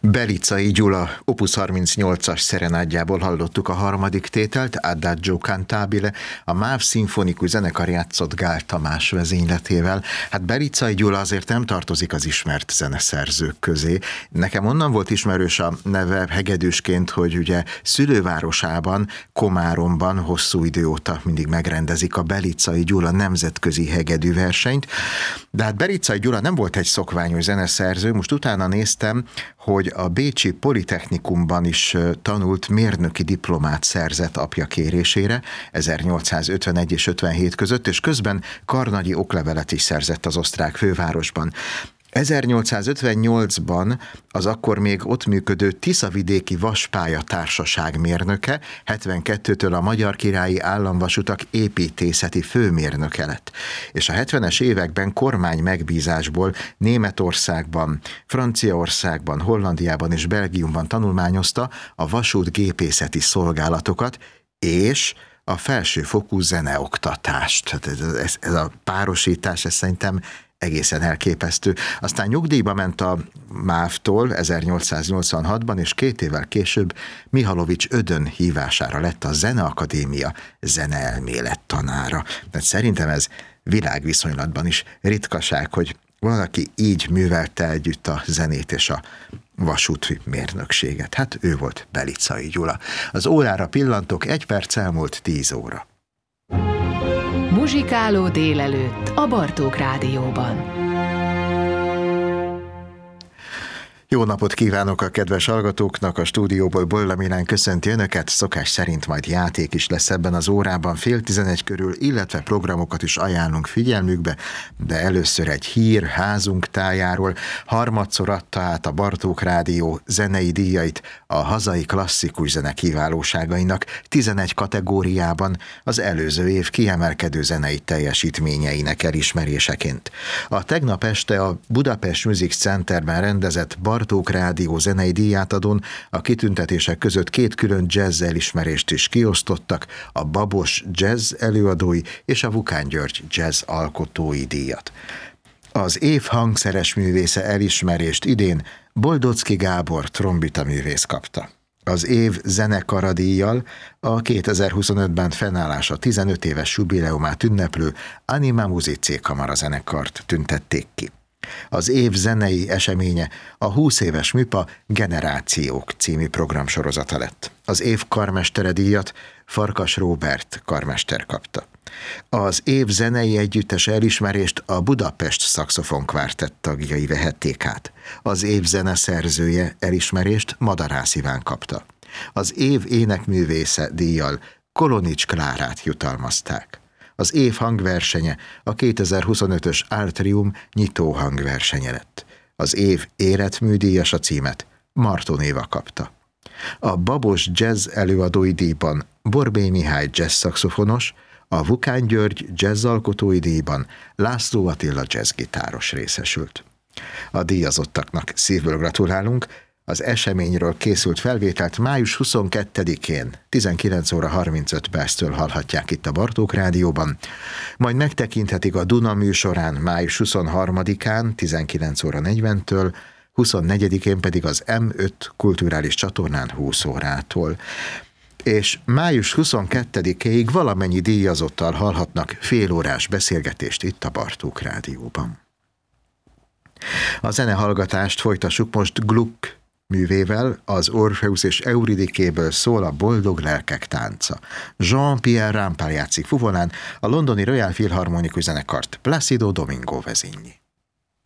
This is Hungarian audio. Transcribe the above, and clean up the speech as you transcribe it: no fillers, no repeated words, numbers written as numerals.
Belicai Gyula Opus 38-as szerenádjából hallottuk a harmadik tételt, Adagio Cantabile, a MÁV szimfonikus zenekar játszott Gál Tamás vezényletével. Hát Belicai Gyula azért nem tartozik az ismert zeneszerzők közé. Nekem onnan volt ismerős a neve hegedűsként, hogy ugye szülővárosában, Komáromban hosszú idő óta mindig megrendezik a Belicai Gyula nemzetközi hegedűversenyt. De hát Belicai Gyula nem volt egy szokványos zeneszerző, most utána néztem, hogy a Bécsi Politechnikumban is tanult, mérnöki diplomát szerzett apja kérésére 1851 és 57 között, és közben karnagyi oklevelet is szerzett az osztrák fővárosban. 1858-ban az akkor még ott működő Tiszavidéki Vaspálya Társaság mérnöke, 72-től a Magyar Királyi Államvasutak építészeti főmérnöke lett. És a 70-es években kormány megbízásból Németországban, Franciaországban, Hollandiában és Belgiumban tanulmányozta a vasútgépészeti szolgálatokat és a felsőfokú zeneoktatást. Ez a párosítás, ez szerintem egészen elképesztő. Aztán nyugdíjba ment a MÁV-tól 1886-ban, és 2 évvel később Mihalowicz Ödön hívására lett a Zeneakadémia zeneelmélet tanára. Tehát szerintem ez világviszonylatban is ritkaság, hogy valaki így művelte együtt a zenét és a vasúti mérnökséget. Hát ő volt Belicai Gyula. Az órára pillantok, 1 perc elmúlt 10 óra. Muzsikáló délelőtt a Bartók Rádióban. Jó napot kívánok a kedves hallgatóknak, a stúdióból Bolla Milán köszönti önöket, szokás szerint majd játék is lesz ebben az órában 10:30 körül, illetve programokat is ajánlunk figyelmükbe, de először egy hír házunk tájáról. Harmadszor adta át a Bartók Rádió zenei díjait a hazai klasszikus zene kiválóságainak 11 kategóriában az előző év kiemelkedő zenei teljesítményeinek elismeréseként. A tegnap este a Budapest Music Centerben rendezett Bartók Rádió zenei díjátadón a kitüntetések között 2 külön jazz elismerést is kiosztottak, a Babos jazz előadói és a Vukán György jazz alkotói díjat. Az év hangszeres művésze elismerést idén Boldocki Gábor trombita művész kapta. Az év zenekara díjjal a 2025-ben fennállása 15 éves jubileumát ünneplő Anima Musicae kamarazenekart tüntették ki. Az év zenei eseménye a 20 éves műpa Generációk című programsorozata lett. Az év karmestere díjat Farkas Róbert karmester kapta. Az év zenei együttes elismerést a Budapest szaxofonkvártett tagjai vehették át. Az év zeneszerzője elismerést Madarász Iván kapta. Az év énekművésze díjjal Kolonics Klárát jutalmazták. Az év hangversenye a 2025-ös Artrium nyitó hangversenye lett. Az év életműdíjasa címet Marton Éva kapta. A Babos jazz előadói díjban Borbély Mihály jazz szaxofonos, a Vukán György jazz alkotói díjban László Attila jazzgitáros részesült. A díjazottaknak szívből gratulálunk. Az eseményről készült felvételt május 22-én 19 óra 35 perctől hallhatják itt a Bartók Rádióban, majd megtekinthetik a Duna műsorán május 23-án 19 óra 40-től, 24-én pedig az M5 kulturális csatornán 20 órától. És május 22-ig valamennyi díjazottal hallhatnak félórás beszélgetést itt a Bartók Rádióban. A zenehallgatást folytassuk most Gluck művével, az Orpheus és Euridikéből szól a Boldog lelkek tánca. Jean-Pierre Rampal játszik fuvolán, a londoni Royal Philharmonikus zenekart Placido Domingo vezényli.